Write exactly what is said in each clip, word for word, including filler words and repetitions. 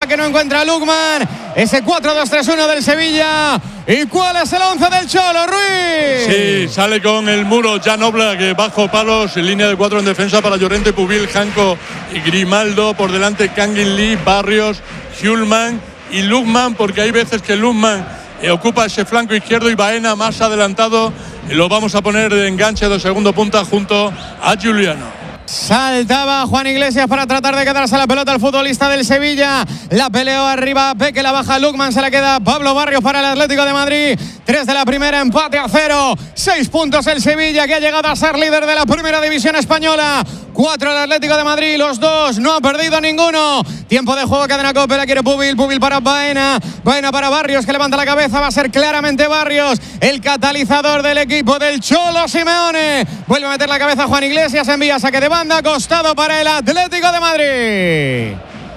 que no encuentra Lukman. Ese cuatro dos tres uno del Sevilla. ¿Y cuál es el once del Cholo, Ruiz? Sí, sale con el muro Jan Oblak bajo palos, en línea de cuatro en defensa para Llorente, Pubil, Janko y Grimaldo. Por delante Kangin Lee, Barrios, Hjulmand y Lukman, porque hay veces que Lukman eh, ocupa ese flanco izquierdo y Baena más adelantado. Lo vamos a poner de enganche de segundo punta junto a Giuliano. Saltaba Juan Iglesias para tratar de quedarse la pelota al futbolista del Sevilla. La peleó arriba, Peque la baja, Lukman se la queda. Pablo Barrios para el Atlético de Madrid. Tres de la primera, empate a cero. Seis puntos el Sevilla, que ha llegado a ser líder de la primera división española. Cuatro el Atlético de Madrid, los dos no ha perdido ninguno. Tiempo de juego, cadena Cope, la quiere Pubil, Pubil para Baena. Baena para Barrios, que levanta la cabeza, va a ser claramente Barrios el catalizador del equipo del Cholo Simeone. Vuelve a meter la cabeza Juan Iglesias, envía saque de banda, costado para el Atlético de Madrid.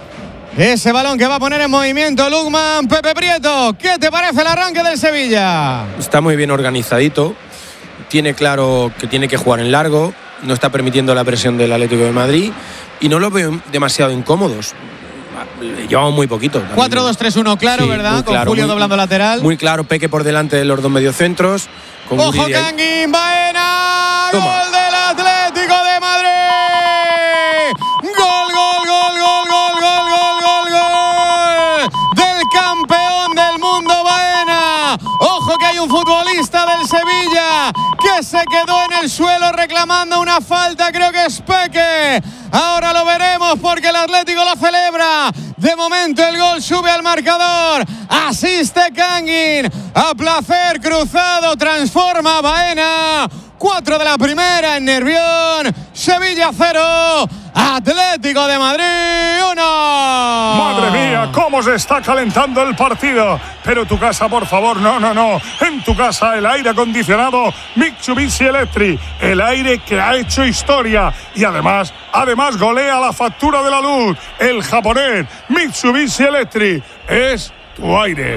Ese balón que va a poner en movimiento Lukman. Pepe Prieto, ¿qué te parece el arranque del Sevilla? Está muy bien organizadito, tiene claro que tiene que jugar en largo, no está permitiendo la presión del Atlético de Madrid y no los veo demasiado incómodos. Llevamos muy poquito. cuatro dos tres uno, claro, sí, ¿verdad? Con claro, Julio muy, doblando lateral. Muy claro, Peque por delante de los dos mediocentros. Con ¡Ojo, Kangin! ¡Baena! Toma. ¡Gol del Atlético de Madrid! ¡Gol, gol, gol, gol, gol, gol, gol, gol, gol! ¡Del campeón del mundo, Baena! ¡Ojo que hay un futbolista del Sevilla que se quedó en el suelo reclamando una falta! Creo que es Peque. Ahora lo veremos porque el Atlético lo celebra. De momento el gol sube al marcador. Asiste Kangin. A placer cruzado. Transforma a Baena. Cuatro de la primera en Nervión. Sevilla cero. Atlético de Madrid uno. Madre mía, cómo se está calentando el partido. Pero tu casa, por favor, no, no, no. En tu casa el aire acondicionado Mitsubishi Electric. El aire que ha hecho historia. Y además, además golea la factura de la luz. El japonés Mitsubishi Electric es tu aire.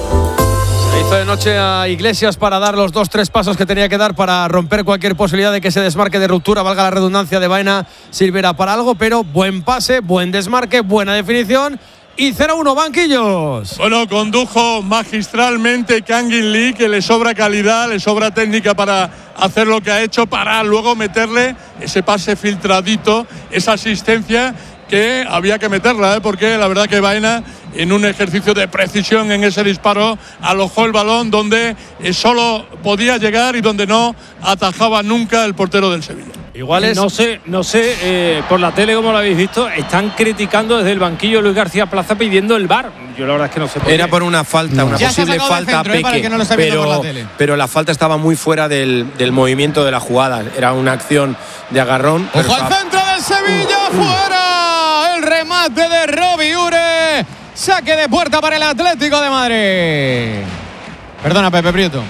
Se hizo de noche a Iglesias para dar los dos, tres pasos que tenía que dar para romper cualquier posibilidad de que ese desmarque de ruptura, valga la redundancia, de Baena sirviera para algo, pero buen pase, buen desmarque, buena definición y cero uno, banquillos. Bueno, condujo magistralmente Kangin Lee, que le sobra calidad, le sobra técnica para hacer lo que ha hecho, para luego meterle ese pase filtradito, esa asistencia que había que meterla, ¿eh? Porque la verdad que Baena, en un ejercicio de precisión en ese disparo, alojó el balón donde solo podía llegar y donde no atajaba nunca el portero del Sevilla. Igual es... No sé, no sé eh, por la tele como lo habéis visto, están criticando desde el banquillo Luis García Plaza pidiendo el V A R. Yo la verdad es que no sé por Era qué. por una falta, una ya posible falta a centro, Peque, eh, no pero, pero la falta estaba muy fuera del, del movimiento de la jugada. Era una acción de agarrón. ¡Ojo al centro del Sevilla! Uh, uh. ¡Fuera! El remate de Robbie Ure. Saque de puerta para el Atlético de Madrid. Perdona, Pepe Prieto.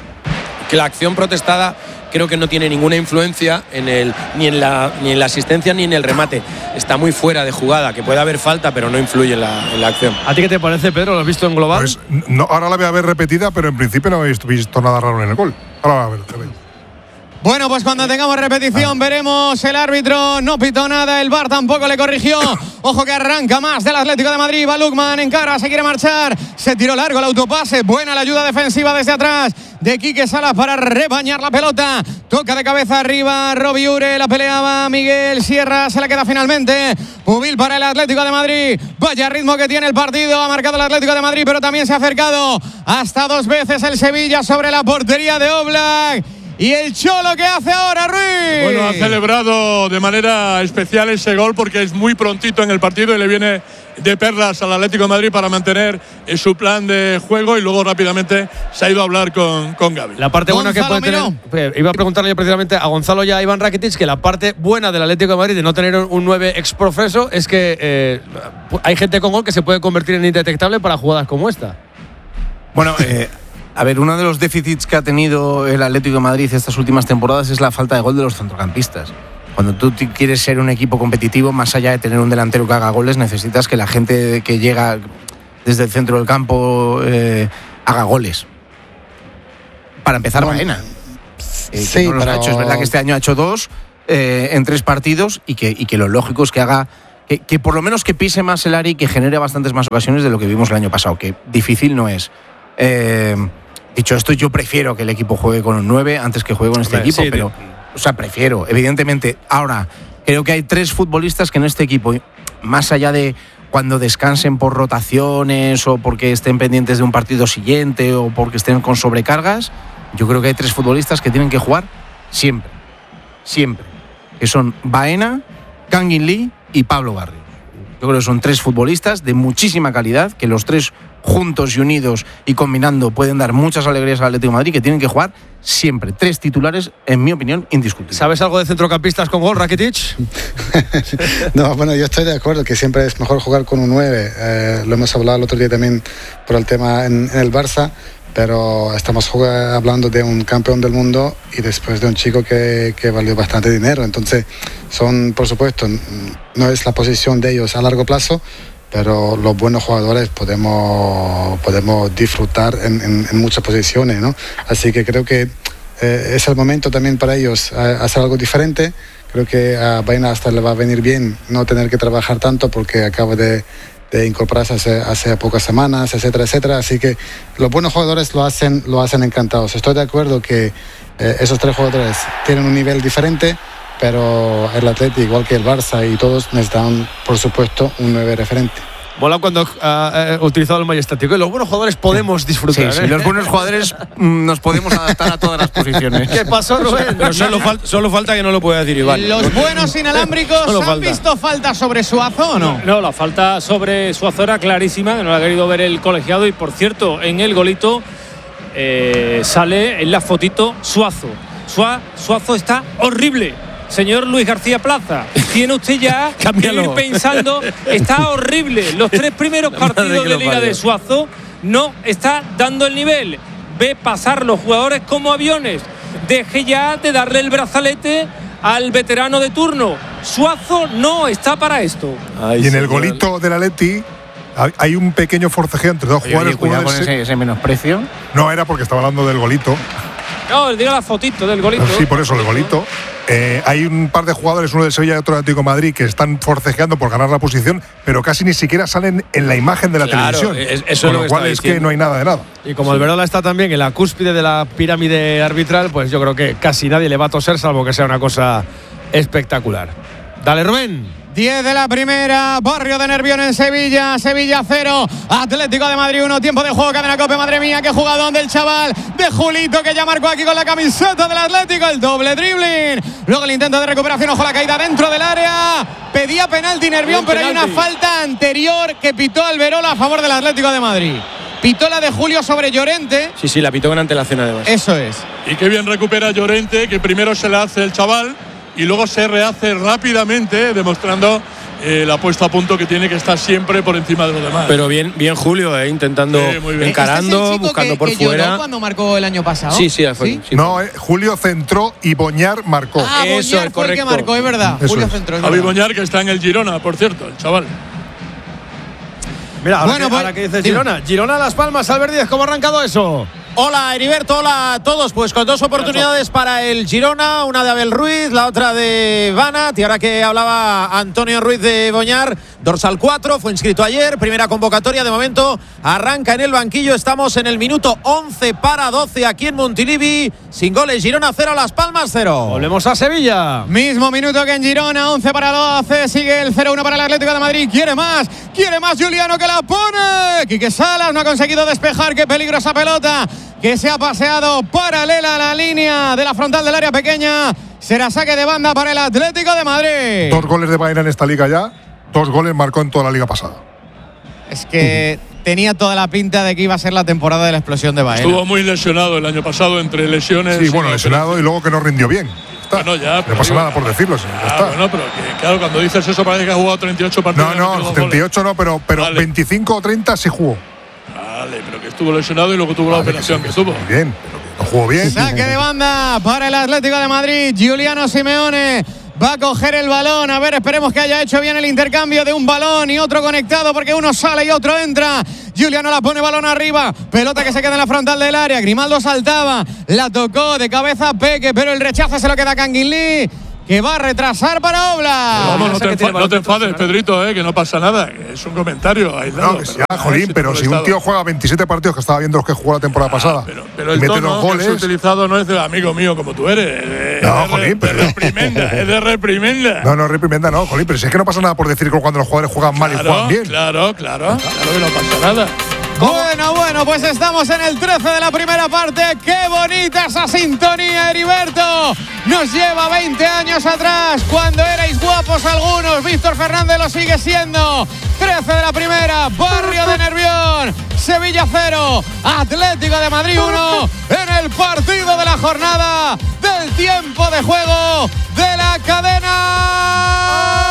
Que la acción protestada creo que no tiene ninguna influencia en el, ni, en la, ni en la asistencia ni en el remate. Está muy fuera de jugada, que puede haber falta, pero no influye en la, en la acción. ¿A ti qué te parece, Pedro? ¿Lo has visto en global? Pues, no, ahora la voy a ver repetida, pero en principio no habéis visto nada raro en el gol. Ahora la voy a ver. Bueno, pues cuando tengamos repetición veremos. El árbitro no pitó nada, el V A R tampoco le corrigió. Ojo que arranca más del Atlético de Madrid. Va Lukman en cara, se quiere marchar. Se tiró largo el autopase. Buena la ayuda defensiva desde atrás de Quique Salas para rebañar la pelota. Toca de cabeza arriba Robbie Ure, la peleaba Miguel Sierra, se la queda finalmente. Pubil para el Atlético de Madrid. Vaya ritmo que tiene el partido. Ha marcado el Atlético de Madrid, pero también se ha acercado hasta dos veces el Sevilla sobre la portería de Oblak. ¿Y el Cholo qué hace ahora, Ruiz? Bueno, ha celebrado de manera especial ese gol porque es muy prontito en el partido y le viene de perlas al Atlético de Madrid para mantener su plan de juego, y luego rápidamente se ha ido a hablar con, con Gavi. La parte buena que puede tener, iba a preguntarle yo precisamente a Gonzalo y a Iván Rakitic, que la parte buena del Atlético de Madrid de no tener un nueve exprofeso es que eh, hay gente con gol que se puede convertir en indetectable para jugadas como esta. Bueno, eh a ver, uno de los déficits que ha tenido el Atlético de Madrid estas últimas temporadas es la falta de gol de los centrocampistas. Cuando tú quieres ser un equipo competitivo, más allá de tener un delantero que haga goles, necesitas que la gente que llega desde el centro del campo eh, haga goles. Para empezar, bueno, Baena. Eh, sí, que no los pero... ha hecho. Es verdad que este año ha hecho dos eh, en tres partidos y que, y que lo lógico es que haga que, que por lo menos que pise más el área y que genere bastantes más ocasiones de lo que vimos el año pasado, que difícil no es. Eh, dicho esto, yo prefiero que el equipo juegue con un nueve antes que juegue con este Hombre, equipo, sí, pero, de... o sea, prefiero, evidentemente. Ahora, creo que hay tres futbolistas que en este equipo, más allá de cuando descansen por rotaciones o porque estén pendientes de un partido siguiente o porque estén con sobrecargas, yo creo que hay tres futbolistas que tienen que jugar siempre, siempre, que son Baena, Kangin Lee y Pablo Barrios. Yo creo que son tres futbolistas de muchísima calidad, que los tres juntos y unidos y combinando pueden dar muchas alegrías al Atlético de Madrid, que tienen que jugar siempre. Tres titulares, en mi opinión, indiscutibles. ¿Sabes algo de centrocampistas con gol, Rakitic? No, bueno, yo estoy de acuerdo que siempre es mejor jugar con un nueve. Eh, lo hemos hablado el otro día también por el tema en, en el Barça, pero estamos jugando, hablando de un campeón del mundo y después de un chico que, que valió bastante dinero. Entonces, son, por supuesto, no es la posición de ellos a largo plazo, pero los buenos jugadores podemos, podemos disfrutar en, en, en muchas posiciones, ¿no? Así que creo que eh, es el momento también para ellos eh, hacer algo diferente. Creo que a Baena hasta le va a venir bien no tener que trabajar tanto porque acaba de, de incorporarse hace, hace pocas semanas, etcétera, etcétera. Así que los buenos jugadores lo hacen, lo hacen encantados. Estoy de acuerdo que eh, esos tres jugadores tienen un nivel diferente, pero el Atleti, igual que el Barça y todos, necesitan, por supuesto, un nueve referente. Mola cuando ha uh, uh, utilizado el majestático. Y los buenos jugadores podemos disfrutar. Sí, ¿eh? sí, los buenos jugadores mm, nos podemos adaptar a todas las posiciones. ¿Qué pasó, Rubén? Pero solo, fal- solo falta que no lo pueda decir Iván. ¿Los buenos inalámbricos Solo han falta. visto falta sobre Suazo o no? No, la falta sobre Suazo era clarísima, que no la ha querido ver el colegiado. Y por cierto, en el golito eh, sale en la fotito Suazo. Sua, Suazo está horrible. Señor Luis García Plaza, tiene usted ya que ir pensando, está horrible. Los tres primeros partidos de Liga de Suazo no está dando el nivel. Ve pasar los jugadores como aviones. Deje ya de darle el brazalete al veterano de turno. Suazo no está para esto. Ay, y en el golito del Atleti hay un pequeño forcejeo entre dos Oye, jugadores. oye, cuidado con ese, ese menosprecio. No, era porque estaba hablando del golito. No, diga la fotito del golito. Sí, por eso, el golito. Eh, hay un par de jugadores, uno del Sevilla y otro del Atlético de Madrid, que están forcejeando por ganar la posición, pero casi ni siquiera salen en la imagen de la Claro, televisión. Es, eso con es lo, lo cual que es que no hay nada de nada. Y como el Verola está también en la cúspide de la pirámide arbitral, pues yo creo que casi nadie le va a toser, salvo que sea una cosa espectacular. Dale, Rubén. diez de la primera, Barrio de Nervión en Sevilla, Sevilla cero, Atlético de Madrid uno, tiempo de juego, cadena Cope, madre mía, qué jugadón del chaval, de Julito, que ya marcó aquí con la camiseta del Atlético, el doble dribbling, luego el intento de recuperación, ojo la caída dentro del área, pedía penalti Nervión, pero hay una falta anterior que pitó Alberola a favor del Atlético de Madrid. Pitó la de Julio sobre Llorente. Sí, sí, la pitó con antelación además. Eso es. Y qué bien recupera Llorente, que primero se la hace el chaval y luego se rehace rápidamente, demostrando eh, la puesta a punto que tiene que estar siempre por encima de los demás. Pero bien, bien Julio, eh, intentando, Sí, muy bien. encarando, ¿Este es el chico buscando que, por que fuera. lloró cuando marcó el año pasado? Sí, sí, fue. ¿Sí? sí. No, eh, Julio centró y Boñar marcó. Ah, Eso, Boñar fue el que correcto. marcó, es verdad. Eso Julio es. centró, es Javi verdad. Boñar, que está en el Girona, por cierto, el chaval. Mira, ahora, Bueno, que, pues, ahora que dices dime. Girona. Girona Las Palmas, Albert Díaz, ¿cómo ha arrancado eso? Hola Heriberto, hola a todos. Pues con dos oportunidades para el Girona, una de Abel Ruiz, la otra de Banat. Y ahora que hablaba Antonio Ruiz de Boñar, dorsal cuatro, fue inscrito ayer, primera convocatoria. De momento arranca en el banquillo. Estamos en el minuto once para doce aquí en Montilivi. Sin goles, Girona cero, Las Palmas cero. Volvemos a Sevilla. Mismo minuto que en Girona, once para doce, sigue el cero uno para el Atlético de Madrid, quiere más, quiere más Juliano, que la pone, Quique Salas no ha conseguido despejar, qué peligro esa pelota, que se ha paseado paralela a la línea de la frontal del área pequeña, será saque de banda para el Atlético de Madrid. Dos goles de Baena en esta liga ya, dos goles marcó en toda la liga pasada. Es que tenía toda la pinta de que iba a ser la temporada de la explosión de Baena. Estuvo muy lesionado el año pasado entre lesiones. Sí, y bueno, no, lesionado y luego que no rindió bien. Está. Bueno, ya, no pero pasa digo, nada por decirlo, sí, ya Ah, está. bueno, pero que, claro, cuando dices eso parece que ha jugado treinta y ocho partidos. No, y ha metido no, dos treinta y ocho goles. no, pero, pero Vale. veinticinco o treinta sí jugó. Vale, pero que estuvo lesionado y luego tuvo la Vale, operación que que, sí, tuvo. muy bien, pero que no jugó bien. Saque de banda para el Atlético de Madrid. Giuliano Simeone va a coger el balón. A ver, esperemos que haya hecho bien el intercambio de un balón y otro conectado, porque uno sale y otro entra. Giuliano la pone balón arriba. Pelota que se queda en la frontal del área. Grimaldo saltaba. La tocó de cabeza Peque, pero el rechazo se lo queda a Kangin Lee. que va a retrasar para Oblak. Vamos, no te, enfa no te enfades, Pedrito, eh, que no pasa nada. Es un comentario aislado. No, que ya, jolín, si pero si un tío juega veintisiete partidos, que estaba viendo los que jugó la temporada ah, pasada, pero, pero el mete tono dos goles, que es utilizado no es de amigo mío como tú eres. No, es jolín, de, pero… Es de reprimenda, es de reprimenda. No, no, reprimenda no, jolín, pero si es que no pasa nada por decir que cuando los jugadores juegan mal claro, y juegan bien. Claro, claro, claro que no pasa nada. Bueno, bueno, pues estamos en el trece de la primera parte. ¡Qué bonita esa sintonía, Heriberto! Nos lleva veinte años atrás, cuando erais guapos algunos. Víctor Fernández lo sigue siendo. trece de la primera, Barrio de Nervión. Sevilla cero, Atlético de Madrid uno. En el partido de la jornada del tiempo de juego de la cadena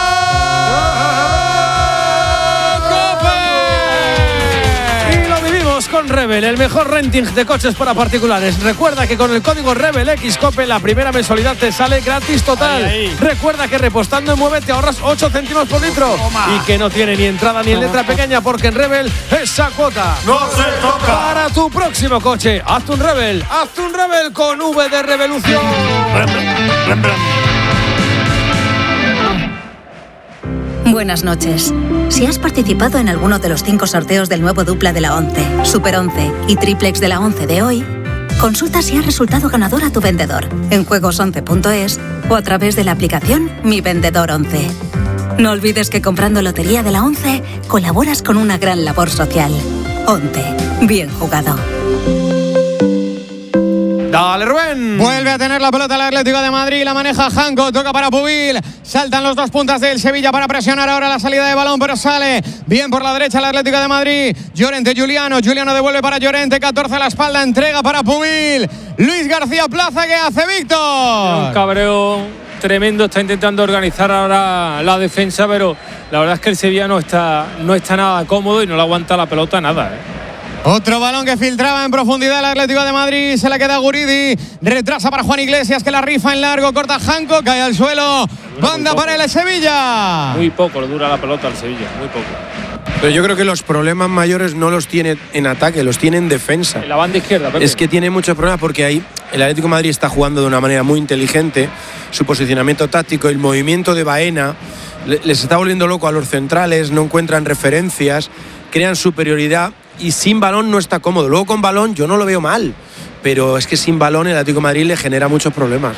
con Rebel, el mejor renting de coches para particulares. Recuerda que con el código RebelXCOPE la primera mensualidad te sale gratis total. Ahí, ahí. Recuerda que repostando en Mueve te ahorras ocho céntimos por litro. Toma. Y que no tiene ni entrada ni en letra pequeña, porque en Rebel esa cuota no se toca. Para tu próximo coche, hazte un Rebel, hazte un Rebel con V de Revolución. Buenas noches. Si has participado en alguno de los cinco sorteos del nuevo dupla de la once, Super once y Triplex de la once de hoy, consulta si has resultado ganador a tu vendedor en juegos once punto es o a través de la aplicación Mi Vendedor once. No olvides que comprando Lotería de la once colaboras con una gran labor social. once. Bien jugado. Dale, Rubén. Vuelve a tener la pelota el Atlético de Madrid. La maneja Janko. Toca para Pubil. Saltan los dos puntas del Sevilla para presionar ahora la salida de balón, pero sale bien por la derecha el Atlético de Madrid. Llorente, Juliano. Juliano devuelve para Llorente. catorce a la espalda. Entrega para Pubil. Luis García Plaza. ¿Qué hace Víctor? Un cabreo tremendo. Está intentando organizar ahora la defensa, pero la verdad es que el Sevilla no está, no está nada cómodo y no le aguanta la pelota nada, ¿eh? Otro balón que filtraba en profundidad el Atlético de Madrid. Se la queda Guridi. Retrasa para Juan Iglesias, que la rifa en largo. Corta Janko, cae al suelo. Banda para el Sevilla. Muy poco le dura la pelota al Sevilla, muy poco. Pero yo creo que los problemas mayores no los tiene en ataque, los tiene en defensa. En la banda izquierda, Pepe. Es que tiene muchos problemas porque ahí el Atlético de Madrid está jugando de una manera muy inteligente. Su posicionamiento táctico, el movimiento de Baena, les está volviendo loco a los centrales, no encuentran referencias, crean superioridad. Y sin balón no está cómodo. Luego con balón yo no lo veo mal, pero es que sin balón el Atlético de Madrid le genera muchos problemas.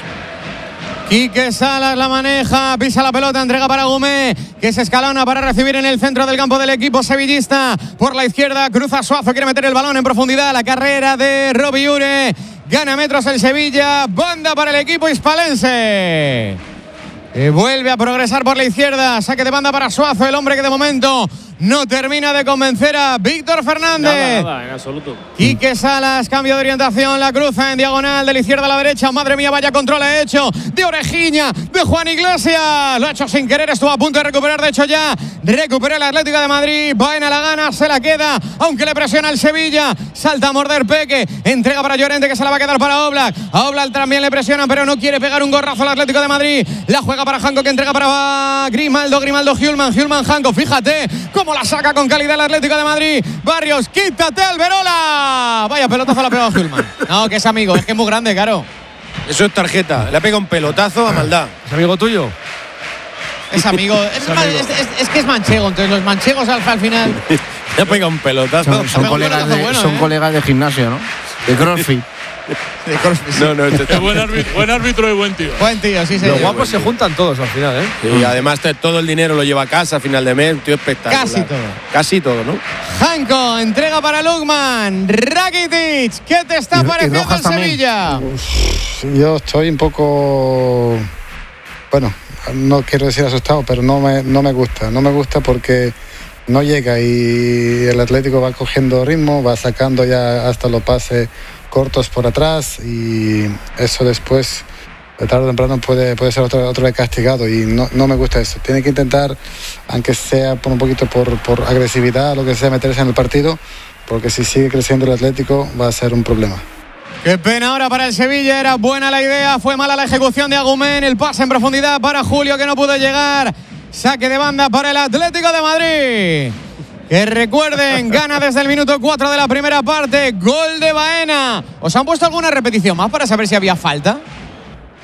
Quique Salas la maneja, pisa la pelota, entrega para Gumé, que se escalona para recibir en el centro del campo del equipo sevillista. Por la izquierda cruza Suazo, quiere meter el balón en profundidad. La carrera de Robi Ure, gana metros el Sevilla. Banda para el equipo hispalense. Y vuelve a progresar por la izquierda. Saque de banda para Suazo, el hombre que de momento no termina de convencer a Víctor Fernández. Nada, nada, en absoluto. Quique Salas, cambio de orientación, la cruza en diagonal de la izquierda a la derecha. Madre mía, vaya control ha hecho de orejiña de Juan Iglesias. Lo ha hecho sin querer, estuvo a punto de recuperar. De hecho ya recuperó el Atlético de Madrid. Baena la gana, se la queda, aunque le presiona el Sevilla. Salta a morder Peque, entrega para Llorente, que se la va a quedar para Oblak. A Oblak también le presionan, pero no quiere pegar un gorrazo al Atlético de Madrid. La juega para Janko, que entrega para Grimaldo. Grimaldo, Hjulman, Hjulman, Janko. Fíjate cómo la saca con calidad el Atlético de Madrid. Barrios, quítate Alberola. Vaya pelotazo la ha pegado Hjulman. No, que es amigo, es que es muy grande, claro. Eso es tarjeta. Le ha pegado un pelotazo a maldad. ¿Es amigo tuyo? Es amigo. Es, amigo. Es, es, es que es manchego, entonces los manchegos al, al final. Le ha pegado un pelotazo. Son, son, colegas, de, bueno, son eh. colegas de gimnasio, ¿no? De CrossFit. De CrossFit. No, no, este es buen árbitro, buen árbitro y buen tío. Buen tío, sí, sí. Los guapos se juntan todos al final, ¿eh? Sí, y además te, todo el dinero lo lleva a casa a final de mes, tío espectacular. Casi todo. Casi todo, ¿no? Janko, entrega para Lukman. Rakitic, ¿qué te está y, pareciendo el Sevilla? Uf, yo estoy un poco, bueno, no quiero decir asustado, pero no me, no me gusta. No me gusta porque no llega y el Atlético va cogiendo ritmo, va sacando ya hasta los pases cortos por atrás y eso después de tarde o temprano puede, puede ser otro, otro vez castigado y no, no me gusta eso. Tiene que intentar, aunque sea por un poquito por, por agresividad, lo que sea, meterse en el partido, porque si sigue creciendo el Atlético va a ser un problema. Qué pena ahora para el Sevilla, era buena la idea, fue mala la ejecución de Agumén, el pase en profundidad para Julio que no pudo llegar. Saque de banda para el Atlético de Madrid. Que recuerden, gana desde el minuto cuatro de la primera parte. Gol de Baena. ¿Os han puesto alguna repetición más para saber si había falta?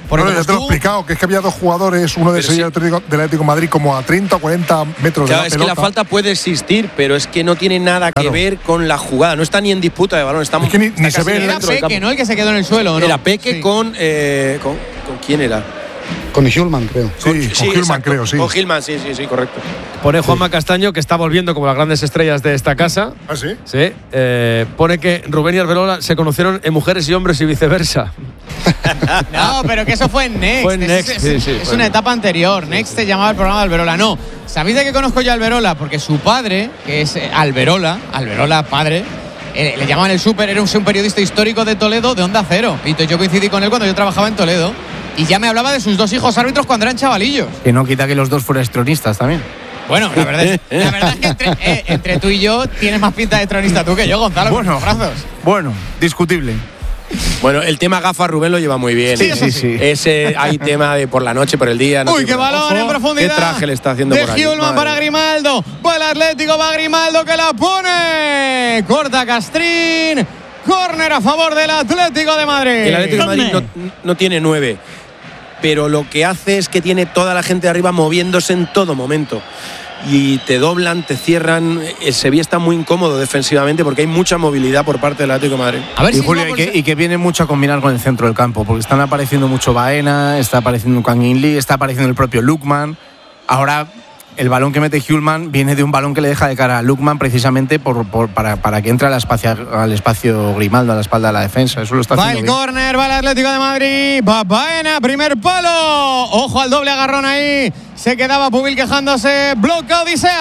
Porque bueno, ya te lo he explicado, que es que había dos jugadores, uno de Sevilla y otro del Atlético de Madrid, como a treinta o cuarenta metros claro, de la es pelota. Que la falta puede existir, pero es que no tiene nada claro. que ver con la jugada. No está ni en disputa de balón. Está, es que ni, ni se ve. Era Peque, ¿no? El que se quedó en el suelo, ¿no? Era Peque sí. con, eh, con. ¿Con quién era? Con Hillman, creo. Sí, con, sí, con Hillman, creo, sí. Con Hillman, sí, sí, sí, correcto. Pone Juanma sí. Castaño, que está volviendo como las grandes estrellas de esta casa. ¿Ah, sí? Sí. Eh, pone que Rubén y Arbelola se conocieron en Mujeres y Hombres y viceversa. No, pero que eso fue en Next. Fue en Next, es, sí, es, sí. Es una etapa anterior. Sí, Next sí. se llamaba el programa de Alberola. No. ¿Sabéis de qué conozco yo a Alberola? Porque su padre, que es Alberola, Alberola padre, eh, le llamaban el Super, era un, un periodista histórico de Toledo de Onda Cero. Y yo coincidí con él cuando yo trabajaba en Toledo. Y ya me hablaba de sus dos hijos árbitros cuando eran chavalillos. Que no quita que los dos fueran tronistas también. Bueno, la verdad es, la verdad es que entre, eh, entre tú y yo tienes más pinta de tronista tú que yo, Gonzalo. Bueno, brazos. Bueno, discutible. Bueno, el tema gafas Rubén lo lleva muy bien. Sí, sí, sí. Ese hay tema de por la noche, por el día. No Uy, qué balón en profundidad. Qué traje le está haciendo de por ahí. Hillman para Grimaldo. Va el Atlético, va Grimaldo que la pone. Corta Castrín. Córner a favor del Atlético de Madrid. El Atlético de Madrid no, no tiene nueve. Pero lo que hace es que tiene toda la gente de arriba moviéndose en todo momento. Y te doblan, te cierran. El Sevilla está muy incómodo defensivamente porque hay mucha movilidad por parte del Atlético de Madrid. A ver y, si Julio, y, que, y que viene mucho a combinar con el centro del campo, porque están apareciendo mucho Baena, está apareciendo Kangin Lee, está apareciendo el propio Lukman. Ahora el balón que mete Hillman viene de un balón que le deja de cara a Lukman precisamente por, por, para, para que entre al espacio, al espacio Grimaldo, a la espalda de la defensa. Eso lo está va haciendo el córner, va el Atlético de Madrid. Va Baena, primer palo. Ojo al doble agarrón ahí. Se quedaba Pubil quejándose. Bloca Odiseas.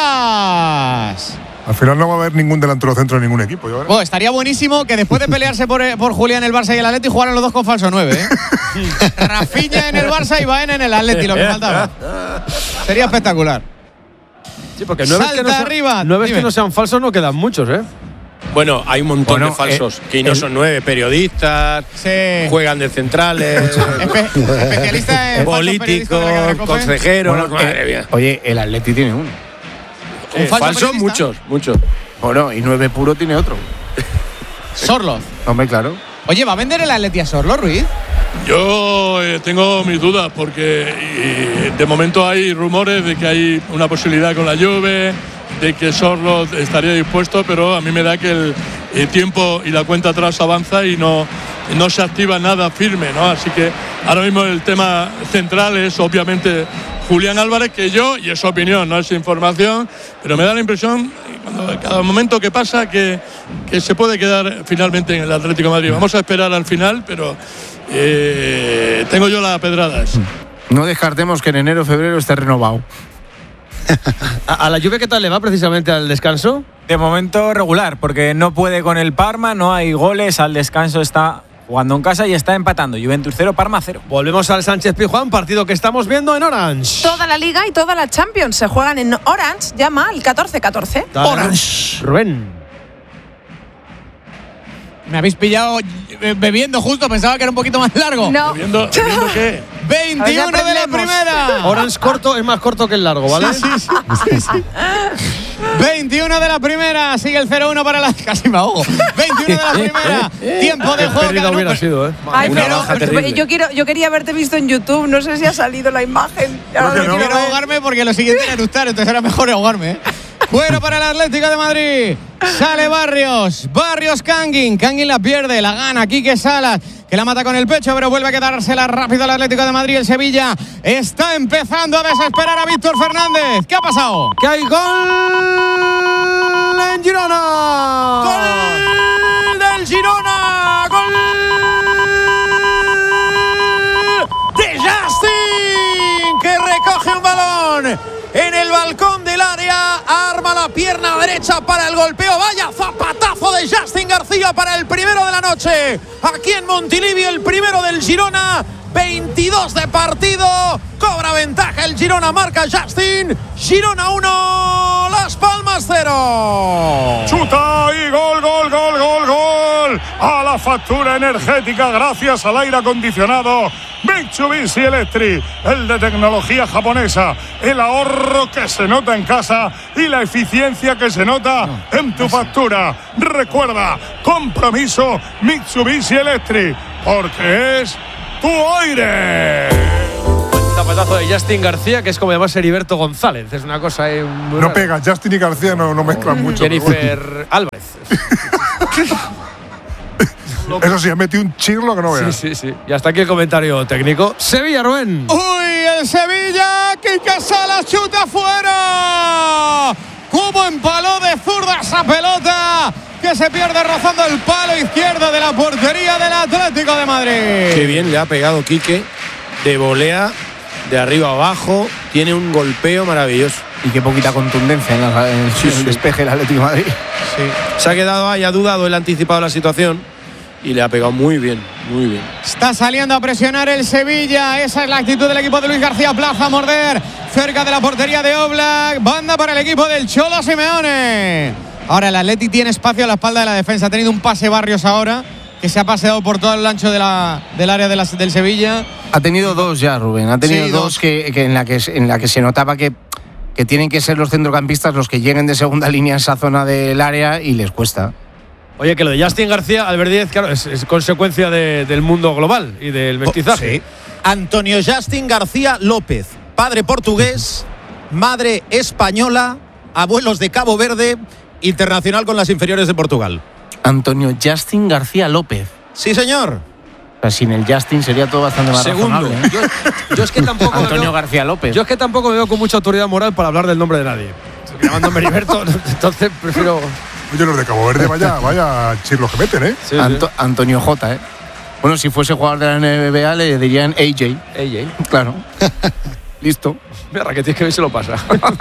Al final no va a haber ningún delantero centro de ningún equipo. ¿Yo oh, estaría buenísimo que después de pelearse por, por Julián el Barça y el Atleti jugaran los dos con falso nueve. ¿eh? Rafinha en el Barça y Baena en el Atleti, lo que faltaba. Sería espectacular. Sí, porque nueve Salta que no arriba. Nueve que no sean falsos no quedan muchos, ¿eh? Bueno, hay un montón bueno, de falsos eh, que no el, son nueve, periodistas, sí. juegan de centrales, Espe especialista en políticos, consejeros. Bueno, eh, oye, el Atleti tiene uno. ¿Un falso falsos muchos, muchos. Bueno, y nueve puro tiene otro. Sorloz. Hombre, claro. Oye, ¿va a vender el Atleti a Sorloz, Ruiz? Yo eh, tengo mis dudas porque eh, de momento hay rumores de que hay una posibilidad con la Juve, de que Sorloz estaría dispuesto, pero a mí me da que el, el tiempo y la cuenta atrás avanza y no, no se activa nada firme, ¿no? Así que ahora mismo el tema central es obviamente Julián Álvarez, que yo, y es opinión, no es información, pero me da la impresión, cuando, cada momento que pasa, que, que se puede quedar finalmente en el Atlético de Madrid. Vamos a esperar al final, pero eh, tengo yo las pedradas. No descartemos que en enero o febrero esté renovado. ¿A, ¿A la Juve qué tal le va precisamente al descanso? De momento regular, porque no puede con el Parma, no hay goles, al descanso está jugando en casa y está empatando. Juventus cero, Parma cero. Volvemos al Sánchez Pizjuán, partido que estamos viendo en Orange. Toda la Liga y toda la Champions se juegan en Orange. Llama al catorce catorce. Orange. Rubén. Me habéis pillado bebiendo justo, pensaba que era un poquito más largo. No. ¿Bebiendo, ¿bebiendo qué? veintiuno de la primera. Orange corto es más corto que el largo, ¿vale? Sí, sí, sí, sí. veintiuno de la primera, sigue el cero uno para la... Casi me ahogo. veintiuno de la primera, tiempo de juego. Perdida hubiera sido, ¿eh? Ay, Una pero baja terrible. yo, quiero, yo quería haberte visto en YouTube, no sé si ha salido la imagen. No, no quiero ahogarme porque lo siguiente era eructar, entonces era mejor ahogarme, ¿eh? Fuera para el Atlético de Madrid. Sale Barrios. Barrios Kangin. Kangin la pierde, la gana Quique Salas, que la mata con el pecho, pero vuelve a quedársela rápido al Atlético de Madrid. El Sevilla está empezando a desesperar a Víctor Fernández. ¿Qué ha pasado? ¡Que hay gol en Girona! ¡Gol del Girona! ¡Gol de Justin! Que recoge un balón en el balcón del área, arma la pierna derecha para el golpeo. Vaya zapatazo de Justin García para el primero de la noche aquí en Montilivi, el primero del Girona. veintidós de partido, cobra ventaja el Girona, marca Justin. Girona uno, Las Palmas cero. Chuta y gol, gol, gol, gol, gol. A la factura energética gracias al aire acondicionado Mitsubishi Electric, el de tecnología japonesa, el ahorro que se nota en casa y la eficiencia que se nota en tu factura. Recuerda, compromiso Mitsubishi Electric, porque es tu aire. Zapatazo de Justin García, que es como llamarse Heriberto González. Es una cosa ahí muy No rara. pega, Justin y García no, no mezclan mucho. Jennifer Bueno. Álvarez. Eso sí, ha metido un chirlo que no veas. Sí, sí, sí. Y hasta aquí el comentario técnico. Sevilla, Rubén. ¡Uy, el Sevilla! ¡Quique Salas chuta fuera! Cubo empaló de zurda esa pelota que se pierde rozando el palo izquierdo de la portería del Atlético de Madrid. Qué bien le ha pegado Quique, de volea, de arriba abajo, tiene un golpeo maravilloso. Y qué poquita contundencia en, la, en el, Sí, en el sí. despeje del Atlético de Madrid. Sí. Se ha quedado ahí, ha dudado, él ha anticipado la situación y le ha pegado muy bien, muy bien. Está saliendo a presionar el Sevilla. Esa es la actitud del equipo de Luis García Plaza. A morder cerca de la portería de Oblak. Banda para el equipo del Cholo Simeone. Ahora el Atleti tiene espacio a la espalda de la defensa. Ha tenido un pase Barrios ahora, que se ha paseado por todo el ancho de la, del área de la, del Sevilla. Ha tenido dos ya, Rubén. Ha tenido Sí, dos, dos. Que, que en, la que, en la que se notaba que, que tienen que ser los centrocampistas los que lleguen de segunda línea en esa zona del área y les cuesta. Oye, que lo de Justin García, Albert Díez, claro, es, es consecuencia de, del mundo global y del mestizaje. Oh, sí. Antonio Justin García López, padre portugués, madre española, abuelos de Cabo Verde, internacional con las inferiores de Portugal. Antonio Justin García López. Sí, señor. O sea, sin el Justin sería todo bastante más Segundo. razonable, ¿eh? Yo, yo es que tampoco me Antonio veo, García López. yo es que tampoco me veo con mucha autoridad moral para hablar del nombre de nadie. Llamándome Heriberto, entonces prefiero. Oye, los de Cabo Verde, vaya, vaya chirlos que meten, ¿eh? Sí, Anto- Antonio J, ¿eh? Bueno, si fuese jugador de la N B A le dirían A J. sí. Ey, ey. Claro. Listo. Mira, Raquetis, que bien se lo pasa.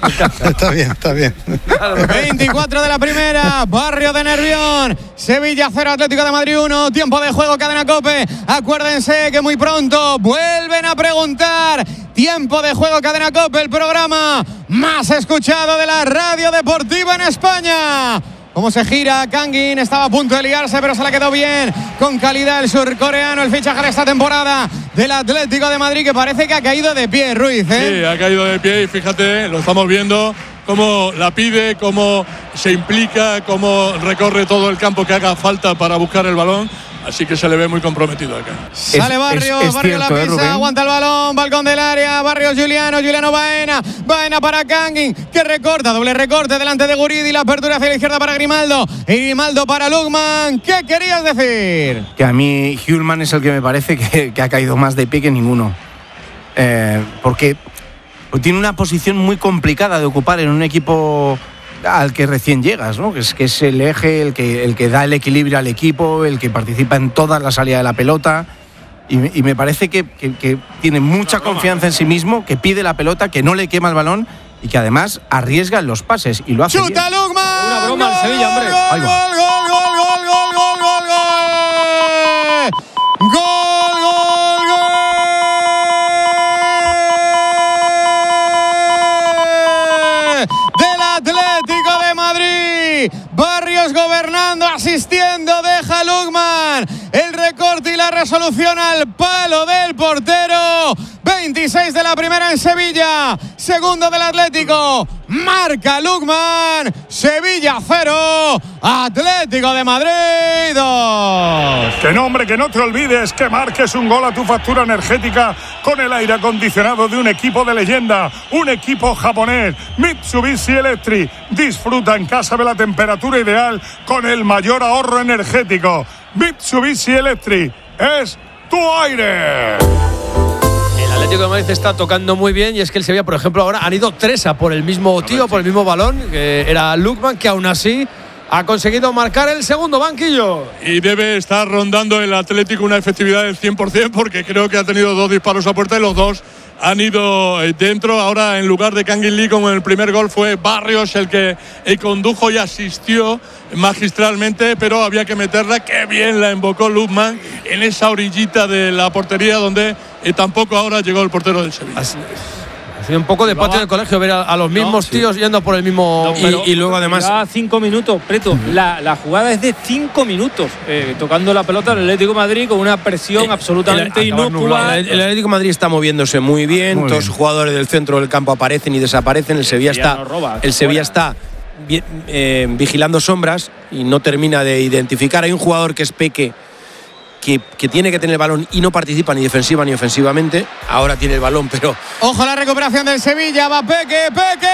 Está bien, está bien. veinticuatro de la primera, Barrio de Nervión, Sevilla cero, Atlético de Madrid uno, tiempo de juego, Cadena COPE. Acuérdense que muy pronto vuelven a preguntar. Tiempo de juego, Cadena COPE, el programa más escuchado de la radio deportiva en España. Cómo se gira, Kangin estaba a punto de liarse, pero se la quedó bien, con calidad el surcoreano, el fichaje de esta temporada del Atlético de Madrid, que parece que ha caído de pie, Ruiz, ¿eh? Sí, ha caído de pie y fíjate, lo estamos viendo, cómo la pide, cómo se implica, cómo recorre todo el campo que haga falta para buscar el balón. Así que se le ve muy comprometido acá. Sale Barrios, es- es Barrios la cierto, ¿eh, pisa, Rubén? aguanta el balón, balcón del área, Barrios Juliano, Juliano Baena, Baena para Kangin, que recorta, doble recorte delante de Guridi, la apertura hacia la izquierda para Grimaldo, y Grimaldo para Lukman. ¿Qué querías decir? Que a mí Hjulman es el que me parece que, que ha caído más de pie que ninguno. Eh, porque tiene una posición muy complicada de ocupar en un equipo al que recién llegas, ¿no? Que es, que es el eje, el que, el que da el equilibrio al equipo, el que participa en toda la salida de la pelota. Y, me- y me parece que, que- que tiene mucha confianza en sí mismo, que pide la pelota, que no le quema el balón y que además arriesga en los pases y lo hace bien. ¡Chuta Lukman! Una broma al Sevilla, hombre. Gol, Ahí va. gol, gol, gol, gol, gol, gol, gol, gol. Gol, gol, gol. Del Atlético de Madrid. Barrios gobernando, asistiendo, deja Lukman. El recorte y la resolución al palo del portero. veintiséis de la primera en Sevilla. Segundo del Atlético. Marca Lukman. Sevilla cero. Atlético de Madrid dos. Que no, hombre, que no te olvides que marques un gol a tu factura energética con el aire acondicionado de un equipo de leyenda, un equipo japonés, Mitsubishi Electric. Disfruta en casa de la temperatura ideal con el mayor ahorro energético. Mitsubishi Electric es tu aire. El Atlético de Madrid está tocando muy bien y es que el Sevilla, por ejemplo, ahora han ido tres a por el mismo tío, por el mismo balón, que era Lukman, que aún así ha conseguido marcar el segundo banquillo. Y debe estar rondando el Atlético una efectividad del cien por ciento porque creo que ha tenido dos disparos a puerta y los dos han ido dentro. Ahora, en lugar de Kangin Lee, como en el primer gol, fue Barrios el que eh, condujo y asistió magistralmente, pero había que meterla. Qué bien la invocó Lukman en esa orillita de la portería donde eh, tampoco ahora llegó el portero del Sevilla. Ha sido un poco de patio de colegio ver a, a los mismos sí. tíos yendo por el mismo. No, pero y luego además- llevaba cinco minutos, Preto. La, la jugada es de cinco minutos. eh, tocando la pelota el Atlético de Madrid con una presión absolutamente El- inocua. El, el Atlético de Madrid está moviéndose muy bien, Muy todos bien. los jugadores del centro del campo aparecen y desaparecen. El Sevilla Sevilla está, no roba, el Sevilla fuera. está vi- eh, vigilando sombras y no termina de identificar. Hay un jugador que es Peque, que, que tiene que tener el balón y no participa ni defensiva ni ofensivamente. Ahora tiene el balón, pero... Ojo la recuperación del Sevilla, va Peque, Peque,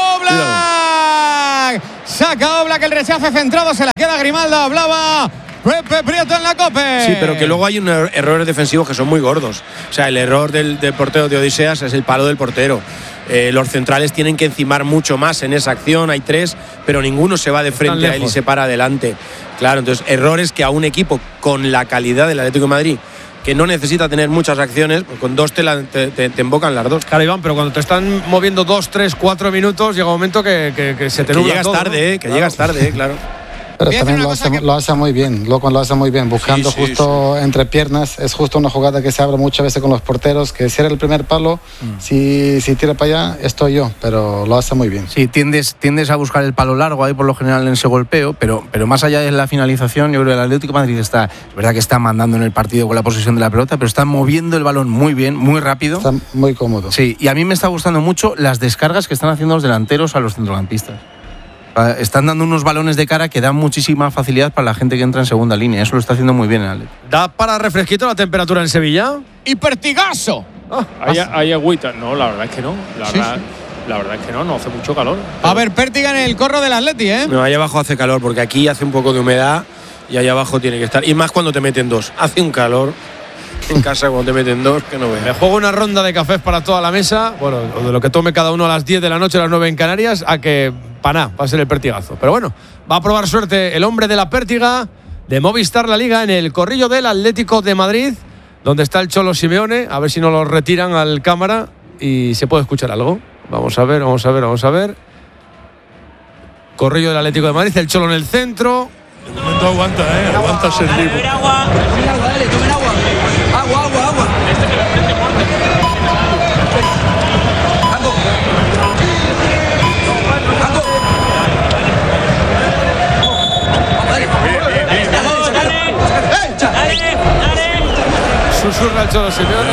Oblak. Saca Oblak el rechace centrado, se la queda Grimaldo, hablaba Pepe Prieto en la Cope. Sí, pero que luego hay unos errores defensivos que son muy gordos. O sea, el error del, del portero de Odiseas es el palo del portero. Eh, los centrales tienen que encimar mucho más en esa acción, hay tres, pero ninguno se va de frente a él y se para adelante. Claro, entonces errores que a un equipo con la calidad del Atlético de Madrid, que no necesita tener muchas acciones, pues con dos te, la, te, te, te embocan las dos. Claro, Iván, pero cuando te están moviendo dos, tres, cuatro minutos, llega un momento que, que, que se te nubla que llegas todo, tarde, ¿no? eh, que claro. llegas tarde, eh, claro. Pero también lo hace, que... lo hace muy bien, Loco lo hace muy bien, buscando sí, sí, justo sí. entre piernas. Es justo una jugada que se abre muchas veces con los porteros, que cierra el primer palo, mm. si, si tira para allá, estoy yo, pero lo hace muy bien. Sí, tiendes, tiendes a buscar el palo largo ahí por lo general en ese golpeo, pero, pero más allá de la finalización, yo creo que el Atlético de Madrid está, es verdad que está mandando en el partido con la posesión de la pelota, pero está moviendo el balón muy bien, muy rápido. Está muy cómodo. Sí, y a mí me está gustando mucho las descargas que están haciendo los delanteros a los centrocampistas. Están dando unos balones de cara que dan muchísima facilidad para la gente que entra en segunda línea. Eso lo está haciendo muy bien el Atlético. ¿Da para refresquito la temperatura en Sevilla? ¡Y pertigazo! Ah, ¿Hay, hay agüita? No, la verdad es que no. La, sí, verdad, sí. la verdad es que no, no hace mucho calor. Pero... A ver, pértiga en el corro del Atleti, ¿eh? No, ahí abajo hace calor porque aquí hace un poco de humedad y ahí abajo tiene que estar. Y más cuando te meten dos. Hace un calor en casa cuando te meten dos que no veas. Me juego una ronda de cafés para toda la mesa. Bueno, de lo que tome cada uno a las diez de la noche, a las nueve en Canarias, a que... para nada, va a ser el pertigazo. Pero bueno, va a probar suerte el hombre de la pértiga de Movistar La Liga en el corrillo del Atlético de Madrid, donde está el Cholo Simeone. A ver si no lo retiran al cámara y se puede escuchar algo. Vamos a ver, vamos a ver, vamos a ver. Corrillo del Atlético de Madrid, el Cholo en el centro. De momento aguanta, eh, aguanta ser vivo. Agua, tomen agua, dale, tomen agua. Agua, agua, agua. Susurra el Cholo Simeone.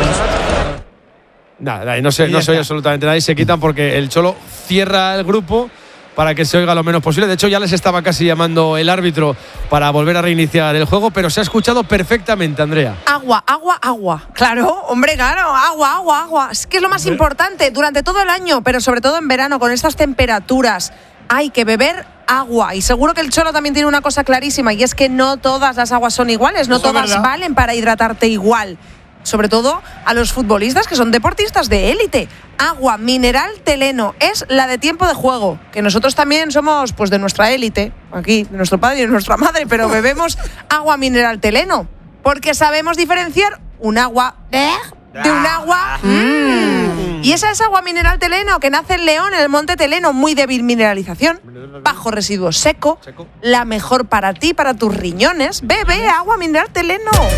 Nada, no se, no se oye absolutamente nada y se quitan porque el Cholo cierra el grupo para que se oiga lo menos posible. De hecho, ya les estaba casi llamando el árbitro para volver a reiniciar el juego, pero se ha escuchado perfectamente, Andrea. Agua, agua, agua. Claro, hombre, claro, agua, agua, agua. Es que es lo más hombre. importante durante todo el año, pero sobre todo en verano, con estas temperaturas. Hay que beber agua. Y seguro que el Cholo también tiene una cosa clarísima, y es que no todas las aguas son iguales, no Eso todas valen para hidratarte igual. Sobre todo a los futbolistas que son deportistas de élite. Agua mineral Teleno es la de tiempo de juego, que nosotros también somos pues de nuestra élite, aquí, de nuestro padre y de nuestra madre, pero bebemos agua mineral Teleno, porque sabemos diferenciar un agua de, de un agua... Mmm. Y esa es agua mineral Teleno, que nace en León, en el monte Teleno, muy débil mineralización, bajo residuo seco, seco, la mejor para ti, para tus riñones. Bebe agua mineral Teleno.